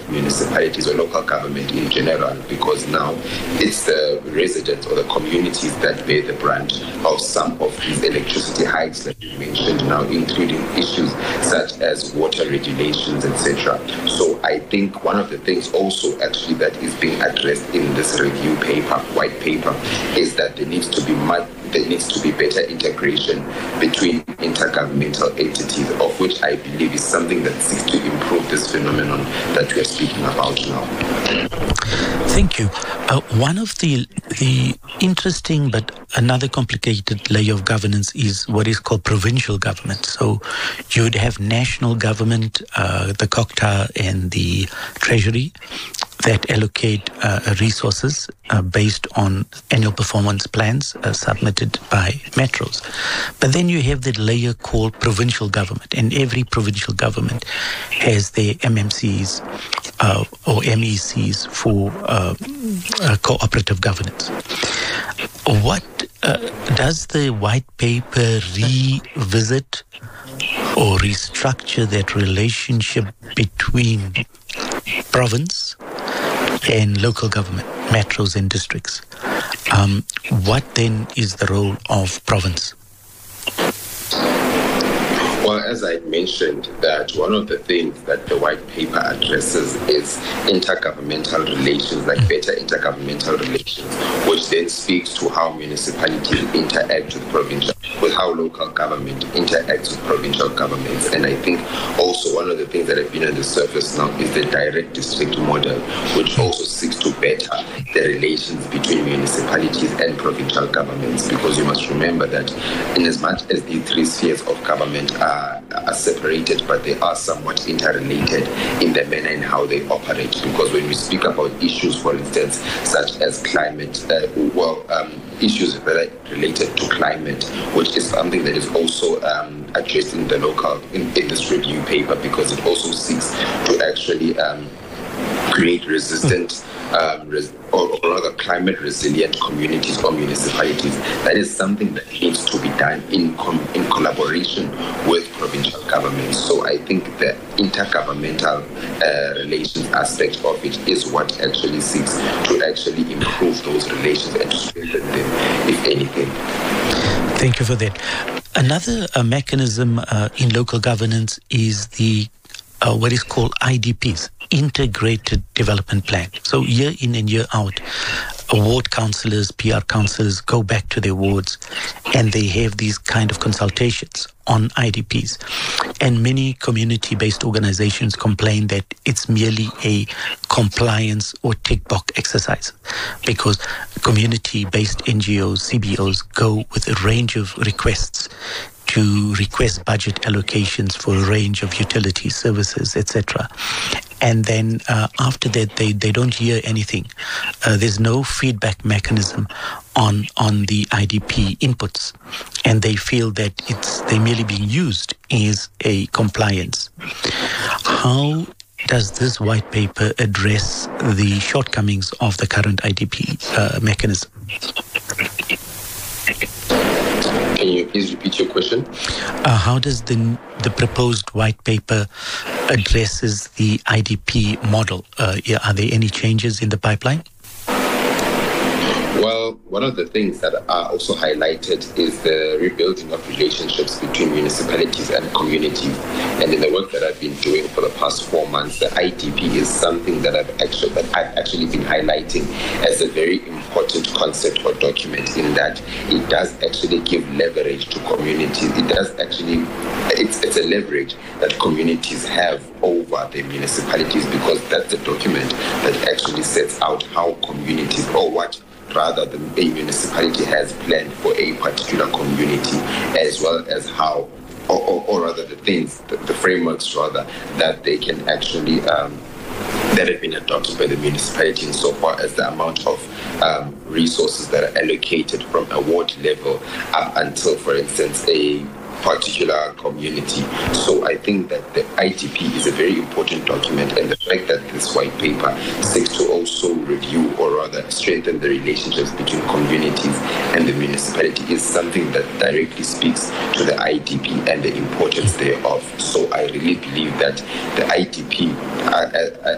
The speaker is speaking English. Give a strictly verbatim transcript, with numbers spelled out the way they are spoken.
municipalities or local government in general, because now it's the residents or the communities that bear the brunt of some of these electricity hikes that you mentioned now, including issues such as water regulations, et cetera. So I think one of the things also actually that is being addressed in this review paper, white paper, is that there needs to be much there needs to be better integration between intergovernmental entities, of which I believe is something that seeks to improve this phenomenon that we are speaking about now. Thank you. Uh, one of the the interesting but another complicated layer of governance is what is called provincial government. So you'd have national government, uh, the COGTA and the Treasury, that allocate uh, resources uh, based on annual performance plans uh, submitted by metros. But then you have the layer called provincial government, and every provincial government has their M M Cs uh, or M E Cs for uh, uh, cooperative governance. What uh, does the white paper revisit or restructure that relationship between province and local government, metros and districts? Um, what then is the role of province? Well, as I mentioned, that one of the things that the white paper addresses is intergovernmental relations, like better intergovernmental relations, which then speaks to how municipalities interact with provincial, with how local government interacts with provincial governments. And I think also one of the things that have been on the surface now is the direct district model, which also seeks to better the relations between municipalities and provincial governments, because you must remember that in as much as the three spheres of government are are separated, but they are somewhat interrelated in the manner in how they operate. Because when we speak about issues, for instance, such as climate, uh, well, um, issues that are related to climate, which is something that is also um, addressed in the local, in, in this review paper, because it also seeks to actually um, create resistant Um, res- or, or rather climate resilient communities or municipalities. That is something that needs to be done in com- in collaboration with provincial governments. So I think the intergovernmental uh, relations aspect of it is what actually seeks to actually improve those relations and to strengthen them, if anything. Thank you for that. Another uh, mechanism uh, in local governance is the Uh, what is called I D Ps, Integrated Development Plan. So year in and year out, ward councillors, P R councillors go back to their wards and they have these kind of consultations on I D Ps. And many community-based organizations complain that it's merely a compliance or tick box exercise, because community-based N G Os, C B Os go with a range of requests to request budget allocations for a range of utility services, et cetera. And then uh, after that, they, they don't hear anything. Uh, there's no feedback mechanism on on the I D P inputs, and they feel that it's they're merely being used as a compliance. How does this white paper address the shortcomings of the current I D P uh, mechanism? Can you please repeat your question? Uh, how does the the proposed white paper addresses the I D P model? Uh, are there any changes in the pipeline? Well, one of the things that are also highlighted is the rebuilding of relationships between municipalities and communities. And in the work that I've been doing for the past four months, the I D P is something that I've actually that I've actually been highlighting as a very important concept or document, in that it does actually give leverage to communities. It does actually, it's it's a leverage that communities have over the municipalities, because that's the document that actually sets out how communities, or what rather the a municipality has planned for a particular community, as well as how, or, or, or rather the things, the, the frameworks rather, that they can actually, um, that have been adopted by the municipality, insofar as the amount of um, resources that are allocated from a ward level up until, for instance, a particular community. So I think that the I D P is a very important document, and the fact that this white paper seeks to also review, or rather strengthen, the relationships between communities and the municipality is something that directly speaks to the I D P and the importance thereof. So I really believe that the I D P, uh, uh,